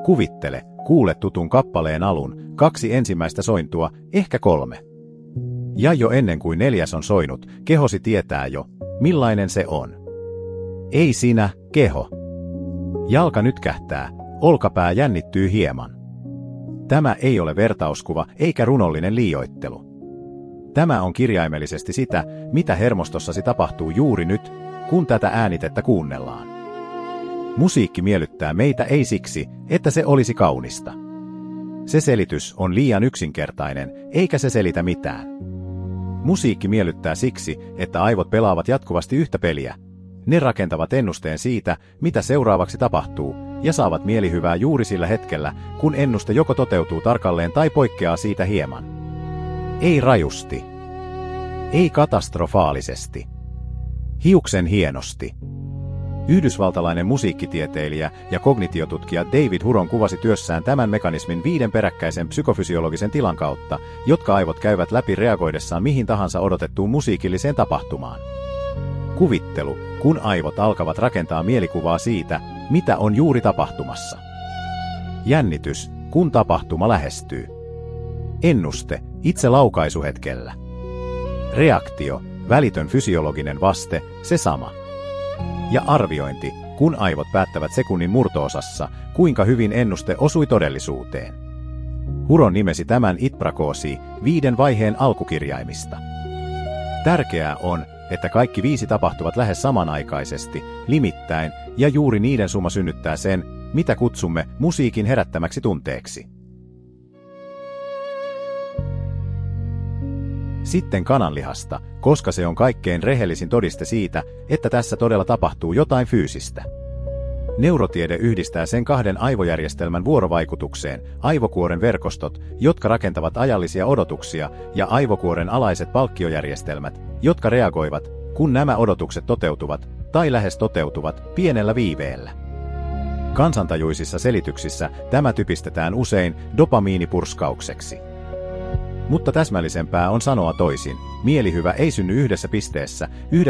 Kuvittele, kuule tutun kappaleen alun, 2 ensimmäistä sointua, ehkä 3. Ja jo ennen kuin 4. on soinut, kehosi tietää jo, millainen se on. Ei sinä, keho. Jalka nytkähtää, olkapää jännittyy hieman. Tämä ei ole vertauskuva eikä runollinen liioittelu. Tämä on kirjaimellisesti sitä, mitä hermostossasi tapahtuu juuri nyt, kun tätä äänitettä kuunnellaan. Musiikki miellyttää meitä ei siksi, että se olisi kaunista. Se selitys on liian yksinkertainen, eikä se selitä mitään. Musiikki miellyttää siksi, että aivot pelaavat jatkuvasti yhtä peliä. Ne rakentavat ennusteen siitä, mitä seuraavaksi tapahtuu, ja saavat mielihyvää juuri sillä hetkellä, kun ennuste joko toteutuu tarkalleen tai poikkeaa siitä hieman. Ei rajusti. Ei katastrofaalisesti. Hiuksen hienosti. Yhdysvaltalainen musiikkitieteilijä ja kognitiotutkija David Huron kuvasi työssään tämän mekanismin 5 peräkkäisen psykofysiologisen tilan kautta, jotka aivot käyvät läpi reagoidessaan mihin tahansa odotettuun musiikilliseen tapahtumaan. Kuvittelu, kun aivot alkavat rakentaa mielikuvaa siitä, mitä on juuri tapahtumassa. Jännitys, kun tapahtuma lähestyy. Ennuste, itse laukaisuhetkellä. Reaktio, välitön fysiologinen vaste, se sama. Ja arviointi, kun aivot päättävät sekunnin murto-osassa, kuinka hyvin ennuste osui todellisuuteen. Huron nimesi tämän itprakosi 5 vaiheen alkukirjaimista. Tärkeää on, että kaikki 5 tapahtuvat lähes samanaikaisesti, limittäin, ja juuri niiden summa synnyttää sen, mitä kutsumme musiikin herättämäksi tunteeksi. Sitten kananlihasta, koska se on kaikkein rehellisin todiste siitä, että tässä todella tapahtuu jotain fyysistä. Neurotiede yhdistää sen 2 aivojärjestelmän vuorovaikutukseen, aivokuoren verkostot, jotka rakentavat ajallisia odotuksia, ja aivokuoren alaiset palkkiojärjestelmät, jotka reagoivat, kun nämä odotukset toteutuvat, tai lähes toteutuvat, pienellä viiveellä. Kansantajuisissa selityksissä tämä typistetään usein dopamiinipurskaukseksi. Mutta täsmällisempää on sanoa toisin. Mielihyvä ei synny yhdessä pisteessä,